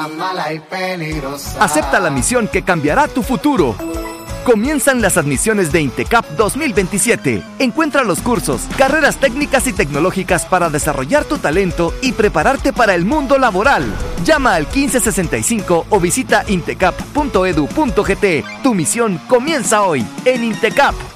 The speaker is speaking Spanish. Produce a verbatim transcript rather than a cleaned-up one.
Mala y peligrosa. Acepta la misión que cambiará tu futuro. Comienzan las admisiones de INTECAP dos mil veintisiete. Encuentra los cursos, carreras técnicas y tecnológicas para desarrollar tu talento y prepararte para el mundo laboral. Llama al quince sesenta y cinco o visita intecap punto edu punto gt. Tu misión comienza hoy en INTECAP.